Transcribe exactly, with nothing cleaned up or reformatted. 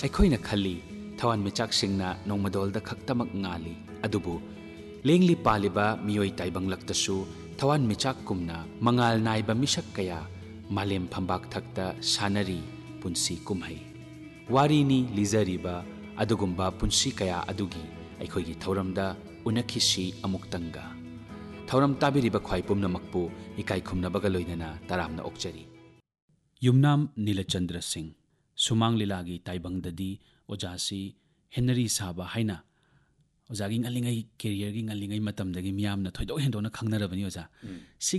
ꯑꯩꯈꯣꯏꯅ ꯈꯜꯂꯤ ꯊꯋꯥꯟ ꯃꯤꯆꯥꯛꯁꯤꯡꯅ ꯅꯣꯡꯃꯗꯣꯜꯗ ꯈꯛꯇꯃꯛ ꯉꯥꯜꯂꯤ ꯑꯗꯨꯕꯨ ꯂꯦꯡꯂꯤ ꯄꯥꯜꯂꯤꯕ ꯃꯤꯑꯣꯏ ꯇꯥꯏꯕꯪꯂꯛꯇꯁꯨ ꯊꯋꯥꯟ ꯃꯤꯆꯥꯛꯀꯨꯝꯅ ꯃꯉꯥꯜ ꯅꯥꯏꯕ ꯃꯤꯁꯛ ꯀꯌꯥ ꯃꯥꯂꯦꯝ ꯐꯝꯕꯥꯛ ꯊꯛꯇ ꯁꯥꯟꯅꯔꯤ ꯄꯨꯟꯁꯤ ꯀꯨꯝꯍꯩ ꯋꯥꯔꯤꯅꯤ ꯂꯤꯖꯔꯤꯕ ꯑꯗꯨꯒꯨꯝꯕ ꯄꯨꯟꯁꯤ ꯀꯌꯥ ꯑꯗꯨꯒꯤ ꯑꯩꯈꯣꯏꯒꯤ ꯊꯧꯔꯝꯗ ꯎꯅꯈꯤꯁꯤ ꯑꯃꯨꯛꯇꯪꯒ ꯊꯧꯔꯝ ꯇꯥꯕꯤꯔꯤꯕ ꯈ꯭ꯋꯥꯏ ꯄꯨꯝꯅꯃꯛꯄꯨ ꯏꯀꯥꯏ ꯈꯨꯝꯅꯕꯒ ꯂꯣꯏꯅꯅ ꯇꯔꯥꯝꯅ ꯑꯣꯛꯆꯔꯤ ꯌꯨꯝꯅꯥꯝ ꯅꯤꯂꯆꯟꯗ꯭ꯔ ꯁꯤꯡ ꯁꯨꯃꯥꯡ ꯂꯤꯂꯥꯒꯤ ꯇꯥꯏꯕꯪꯗꯗꯤ ꯑꯣꯖꯥꯁꯤ ꯍꯦꯟꯅꯔꯤ ꯁꯥꯕ ꯍꯥꯏꯅ ꯑꯣꯖꯥꯒꯤ ꯉꯜꯂꯤꯉꯩ ꯀꯦꯔꯤꯌꯔꯒꯤ ꯉꯜꯂꯤꯉꯩ ꯃꯇꯝꯗꯒꯤ ꯃꯤꯌꯥꯝꯅ ꯊꯣꯏꯗꯣꯛ ꯍꯦꯟꯗꯣꯛꯅ ꯈꯪꯅꯔꯕꯅꯤ ꯑꯣꯖꯥ